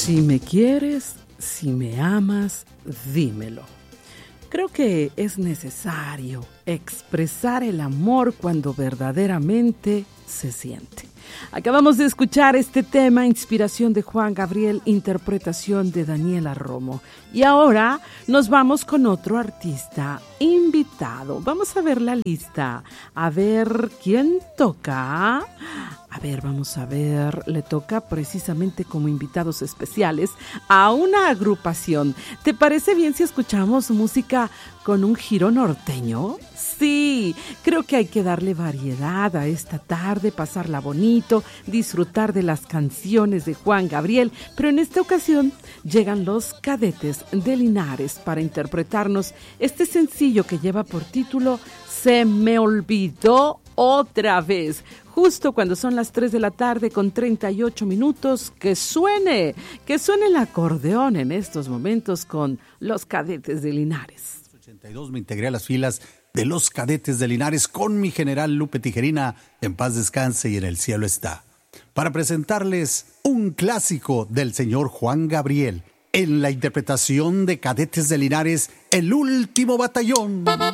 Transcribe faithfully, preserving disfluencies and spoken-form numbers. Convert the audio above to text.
Si me quieres, si me amas, dímelo. Creo que es necesario expresar el amor cuando verdaderamente se siente. Acabamos de escuchar este tema, inspiración de Juan Gabriel, interpretación de Daniela Romo. Y ahora nos vamos con otro artista invitado. Vamos a ver la lista, a ver quién toca. A ver, vamos a ver, le toca precisamente como invitados especiales a una agrupación. ¿Te parece bien si escuchamos música con un giro norteño? Sí, creo que hay que darle variedad a esta tarde, pasarla bonito, disfrutar de las canciones de Juan Gabriel, pero en esta ocasión llegan los Cadetes de Linares para interpretarnos este sencillo que lleva por título Se me olvidó otra vez. Justo cuando son las tres de la tarde con treinta y ocho minutos, que suene, que suene el acordeón en estos momentos con los Cadetes de Linares. ochenta y dos me integré a las filas de los Cadetes de Linares con mi general Lupe Tijerina, en paz descanse y en el cielo está, para presentarles un clásico del señor Juan Gabriel en la interpretación de Cadetes de Linares, El Último Batallón.